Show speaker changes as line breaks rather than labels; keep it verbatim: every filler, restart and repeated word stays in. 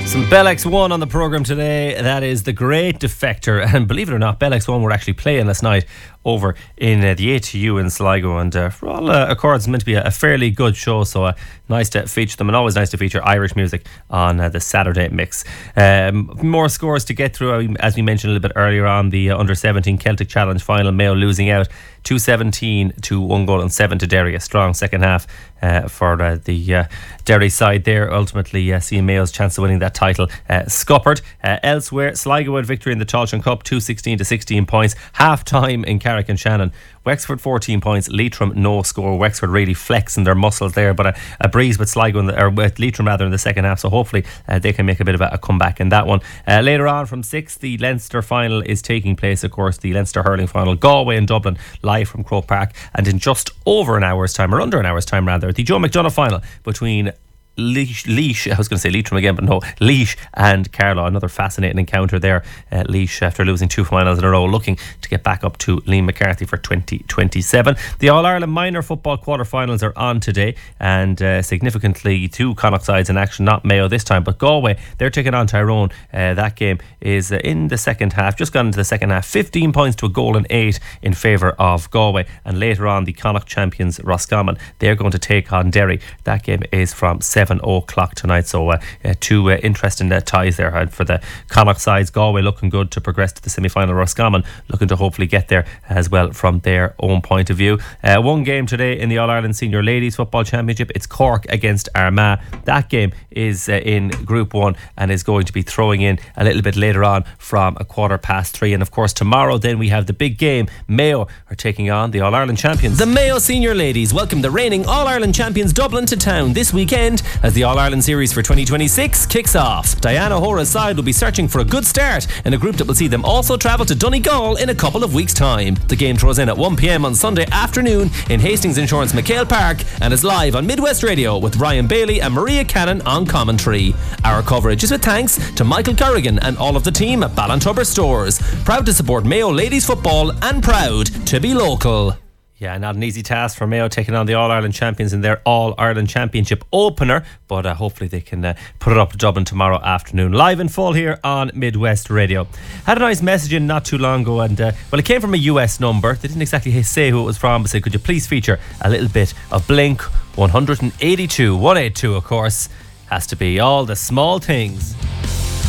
Some Bell X one on the programme today. That is The Great Defector. And believe it or not, Bell X one were actually playing last night over in uh, the A T U in Sligo, and uh, for all uh, accords, meant to be a, a fairly good show, so uh, nice to feature them, and always nice to feature Irish music on uh, the Saturday mix. Um, more scores to get through, as we mentioned a little bit earlier on, the uh, under seventeen Celtic Challenge final, Mayo losing out two seventeen to one goal and seven to Derry. A strong second half uh, for uh, the uh, Derry side there, ultimately uh, seeing Mayo's chance of winning that title uh, scuppered. Uh, elsewhere, Sligo had victory in the Tailteann Cup, two sixteen to sixteen points. Half time in Carrick and Shannon. Wexford fourteen points, Leitrim no score. Wexford really flexing their muscles there, but a, a breeze with Sligo in the, or with Leitrim rather in the second half, so hopefully uh, they can make a bit of a, a comeback in that one. Uh, later on from six, the Leinster final is taking place, of course, the Leinster hurling final, Galway and Dublin, live from Croke Park, and in just over an hour's time, or under an hour's time rather, the Joe McDonagh final between Laois, Laois, I was going to say Leitrim again, but no, Laois and Carlow. Another fascinating encounter there. Uh, Laois, after losing two finals in a row, looking to get back up to Liam McCarthy for twenty twenty-seven. The All-Ireland minor football quarter-finals are on today, and uh, significantly two Connacht sides in action, not Mayo this time, but Galway. They're taking on Tyrone. Uh, that game is uh, in the second half, just gone into the second half. fifteen points to a goal and eight in favour of Galway. And later on, the Connacht champions Roscommon, they're going to take on Derry. That game is from seven o'clock tonight, so uh, uh, two uh, interesting uh, ties there uh, for the Connacht sides. Galway looking good to progress to the semi-final. Roscommon looking to hopefully get there as well from their own point of view. Uh, one game today in the All-Ireland Senior Ladies Football Championship. It's Cork against Armagh. That game is uh, in Group one and is going to be throwing in a little bit later on from a quarter past three. And of course tomorrow then we have the big game. Mayo are taking on the All-Ireland champions.
The Mayo Senior Ladies welcome the reigning All-Ireland champions Dublin to town this weekend as the All-Ireland Series for twenty twenty-six kicks off. Diana Hora's side will be searching for a good start in a group that will see them also travel to Donegal in a couple of weeks' time. The game throws in at one p.m. on Sunday afternoon in Hastings Insurance McHale Park and is live on Midwest Radio with Ryan Bailey and Maria Cannon on commentary. Our coverage is with thanks to Michael Corrigan and all of the team at Ballantubber Stores. Proud to support Mayo Ladies Football and proud to be local.
Yeah, not an easy task for Mayo taking on the All-Ireland champions in their All-Ireland Championship opener, but uh, hopefully they can uh, put it up to Dublin tomorrow afternoon. Live in full here on Midwest Radio. Had a nice message in not too long ago, and uh, well, it came from a U S number. They didn't exactly say who it was from, but said, could you please feature a little bit of Blink one eighty-two. one eighty-two, of course, has to be All the Small Things.